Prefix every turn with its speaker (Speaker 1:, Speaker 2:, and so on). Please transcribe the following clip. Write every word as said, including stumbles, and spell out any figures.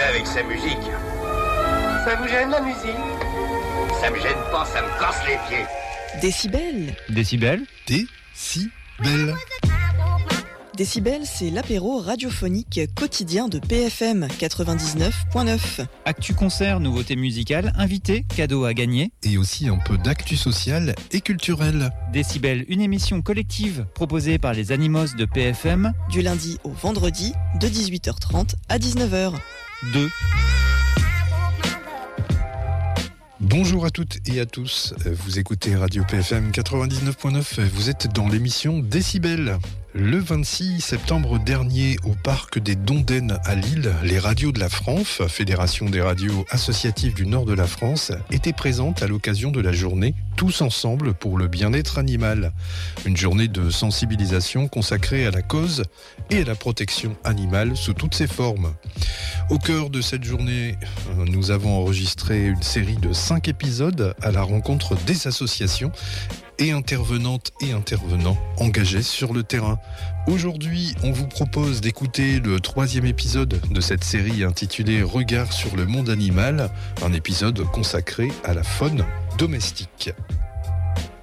Speaker 1: avec sa musique.
Speaker 2: Ça vous gêne la musique?
Speaker 1: Ça me gêne pas, ça me casse les pieds.
Speaker 3: Décibel.
Speaker 4: Décibel.
Speaker 5: Décibel.
Speaker 3: Décibel, c'est l'apéro radiophonique quotidien de P F M quatre-vingt-dix-neuf point neuf.
Speaker 4: Actu concert, nouveautés musicales, invités, cadeaux à gagner.
Speaker 5: Et aussi un peu d'actu social et culturel.
Speaker 4: Décibel, une émission collective proposée par les Animos de P F M.
Speaker 3: Du lundi au vendredi, de dix-huit heures trente à dix-neuf heures.
Speaker 4: deux.
Speaker 5: Bonjour à toutes et à tous, vous écoutez Radio P F M quatre-vingt-dix-neuf point neuf, vous êtes dans l'émission Décibel. Le vingt-six septembre dernier, au parc des Dondennes à Lille, les radios de la France, Fédération des radios associatives du nord de la France, étaient présentes à l'occasion de la journée Tous ensemble pour le bien-être animal. Une journée de sensibilisation consacrée à la cause et à la protection animale sous toutes ses formes. Au cœur de cette journée, nous avons enregistré une série de cinq épisodes à la rencontre des associations et intervenantes et intervenants engagés sur le terrain. Aujourd'hui, on vous propose d'écouter le troisième épisode de cette série intitulée « Regard sur le monde animal », un épisode consacré à la faune domestique.